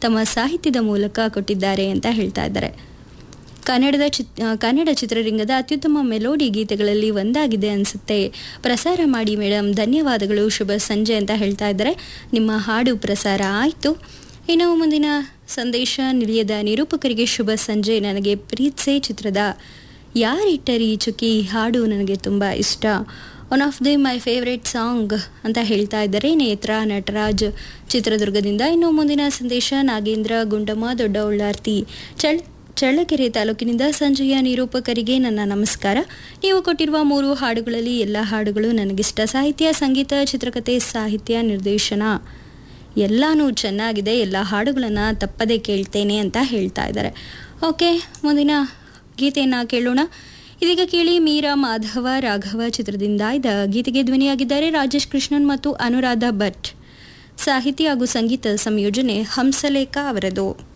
ತಮ್ಮ ಸಾಹಿತ್ಯದ ಮೂಲಕ ಕೊಟ್ಟಿದ್ದಾರೆ ಅಂತ ಹೇಳ್ತಾ ಇದ್ದಾರೆ. ಕನ್ನಡ ಚಿತ್ರರಂಗದ ಅತ್ಯುತ್ತಮ ಮೆಲೋಡಿ ಗೀತೆಗಳಲ್ಲಿ ಒಂದಾಗಿದೆ ಅನಿಸುತ್ತೆ, ಪ್ರಸಾರ ಮಾಡಿ ಮೇಡಮ್, ಧನ್ಯವಾದಗಳು, ಶುಭ ಸಂಜೆ ಅಂತ ಹೇಳ್ತಾ ಇದ್ದಾರೆ. ನಿಮ್ಮ ಹಾಡು ಪ್ರಸಾರ ಆಯಿತು. ಇನ್ನು ಮುಂದಿನ ಸಂದೇಶ, ನಿಲಿಯದ ನಿರೂಪಕರಿಗೆ ಶುಭ ಸಂಜೆ, ನನಗೆ ಪ್ರೀತ್ಸೆ ಚಿತ್ರದ ಯಾರಿಟ್ಟರಿ ಚುಕ್ಕಿ ಹಾಡು ನನಗೆ ತುಂಬ ಇಷ್ಟ, one of the my favourite song ಅಂತ ಹೇಳ್ತಾ ಇದ್ದಾರೆ ನೇತ್ರ ನಟರಾಜ್ ಚಿತ್ರದುರ್ಗದಿಂದ. ಇನ್ನು ಮುಂದಿನ ಸಂದೇಶ, ನಾಗೇಂದ್ರ ಗುಂಡಮ್ಮ ದೊಡ್ಡ ಉಳ್ಳಾರ್ತಿ ಚಳ್ಳಕೆರೆ ತಾಲೂಕಿನಿಂದ, ಸಂಜೆಯ ನಿರೂಪಕರಿಗೆ ನನ್ನ ನಮಸ್ಕಾರ. ನೀವು ಕೊಟ್ಟಿರುವ 3 ಹಾಡುಗಳಲ್ಲಿ ಎಲ್ಲ ಹಾಡುಗಳು ನನಗಿಷ್ಟ. ಸಾಹಿತ್ಯ, ಸಂಗೀತ, ಚಿತ್ರಕಥೆ, ಸಾಹಿತ್ಯ, ನಿರ್ದೇಶನ ಎಲ್ಲನೂ ಚೆನ್ನಾಗಿದೆ. ಎಲ್ಲ ಹಾಡುಗಳನ್ನು ತಪ್ಪದೇ ಕೇಳ್ತೇನೆ ಅಂತ ಹೇಳ್ತಾ ಇದ್ದಾರೆ. ಓಕೆ, ಮುಂದಿನ ಗೀತೆಯನ್ನು ಕೇಳೋಣ. ಇದೀಗ ಕೇಳಿ, ಮೀರಾ ಮಾಧವ ರಾಘವ ಚಿತ್ರದಿಂದ ಇದ್ದ ಗೀತೆಗೆ ಧ್ವನಿಯಾಗಿದ್ದಾರೆ ರಾಜೇಶ್ ಕೃಷ್ಣನ್ ಮತ್ತು ಅನುರಾಧ ಭಟ್. ಸಾಹಿತ್ಯ ಹಾಗೂ ಸಂಗೀತ ಸಂಯೋಜನೆ ಹಂಸಲೇಖ ಅವರದು.